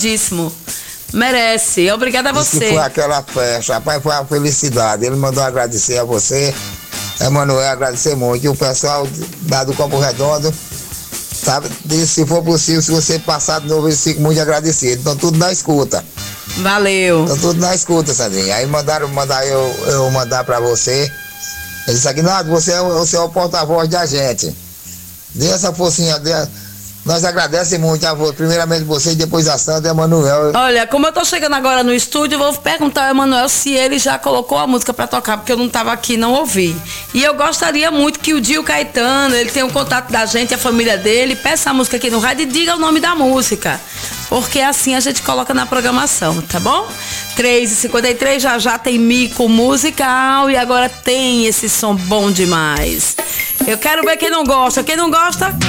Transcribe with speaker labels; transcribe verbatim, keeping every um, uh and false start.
Speaker 1: lindíssimo. Merece. Obrigada a você.
Speaker 2: Isso foi aquela festa, rapaz, foi uma felicidade. Ele mandou agradecer a você, Emanuel, agradecer muito. E o pessoal da do Campo Redondo, sabe, disse, se for possível, se você passar de novo, eu fico muito agradecido. Então tudo na escuta.
Speaker 1: Valeu.
Speaker 2: Então tudo na escuta, Sandrinha. Aí mandaram mandar eu, eu mandar pra você. Ele disse, Aguinaldo, você é, o- você é o porta-voz da gente. Dê essa forcinha, dê, nós agradecemos muito a você, primeiramente você e depois a Sandra e a Emanuel.
Speaker 1: Olha, como eu tô chegando agora no estúdio, eu vou perguntar ao Emanuel se ele já colocou a música pra tocar, porque eu não tava aqui, não ouvi. E eu gostaria muito que o Dio Caetano, ele tenha o contato da gente, a família dele, peça a música aqui no rádio e diga o nome da música. Porque assim a gente coloca na programação, tá bom? três e cinquenta e três, já já tem mico musical e agora tem esse som bom demais. Eu quero ver quem não gosta. Quem não gosta...